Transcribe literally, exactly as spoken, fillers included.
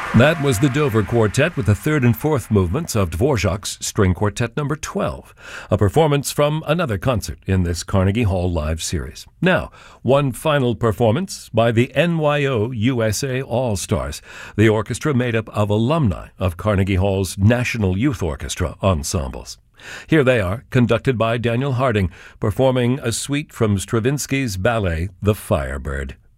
That was the Dover Quartet with the third and fourth movements of Dvorak's String Quartet number twelve, a performance from another concert in this Carnegie Hall Live series. Now, one final performance by the N Y O U S A All-Stars, the orchestra made up of alumni of Carnegie Hall's National Youth Orchestra ensembles. Here they are, conducted by Daniel Harding, performing a suite from Stravinsky's ballet, The Firebird.